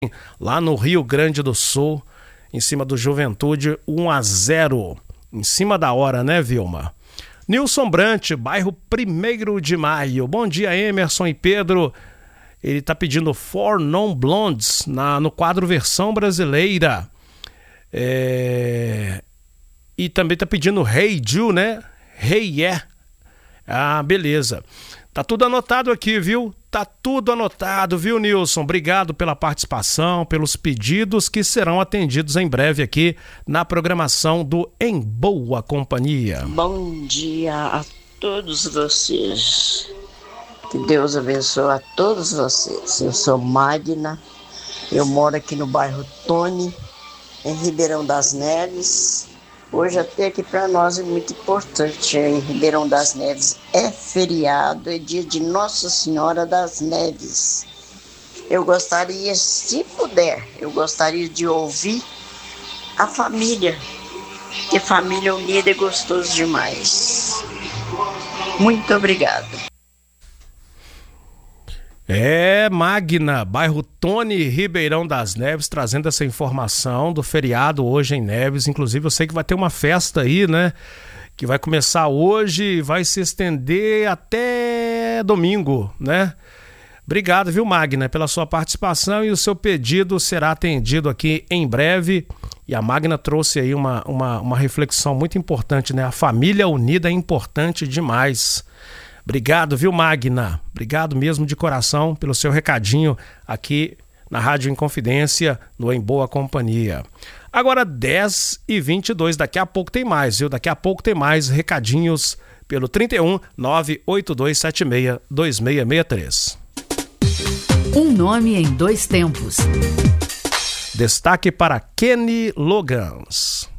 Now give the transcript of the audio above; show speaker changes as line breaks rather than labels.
lá no Rio Grande do Sul, em cima do Juventude, 1-0, em cima da hora, né, Vilma? Nilson Brant, bairro 1º de Maio. Bom dia, Emerson e Pedro. Ele tá pedindo Four Non Blondes no quadro versão brasileira. E também tá pedindo Hey Ju, né? Hey Yeah. Ah, beleza. Tá tudo anotado aqui, viu? Tá tudo anotado, viu, Nilson? Obrigado pela participação, pelos pedidos que serão atendidos em breve aqui na programação do Em Boa Companhia.
Bom dia a todos vocês. Que Deus abençoe a todos vocês. Eu sou Magna, eu moro aqui no bairro Tony, em Ribeirão das Neves. Hoje até aqui para nós é muito importante, em Ribeirão das Neves é feriado, é dia de Nossa Senhora das Neves. Eu gostaria, se puder, de ouvir a família, porque família unida é gostoso demais. Muito obrigada.
Magna, bairro Tony, Ribeirão das Neves, trazendo essa informação do feriado hoje em Neves. Inclusive, eu sei que vai ter uma festa aí, né? Que vai começar hoje e vai se estender até domingo, né? Obrigado, viu, Magna, pela sua participação, e o seu pedido será atendido aqui em breve. E a Magna trouxe aí uma reflexão muito importante, né? A família unida é importante demais. Obrigado, viu, Magna? Obrigado mesmo de coração pelo seu recadinho aqui na Rádio Inconfidência, no Em Boa Companhia. Agora 10h22, daqui a pouco tem mais, viu? Daqui a pouco tem mais recadinhos pelo 31 98276 2663.
Um nome em dois tempos.
Destaque para Kenny Loggins.